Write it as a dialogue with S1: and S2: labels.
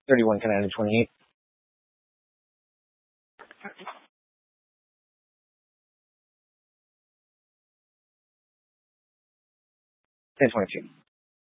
S1: 31 can I add a 28? 10, 22.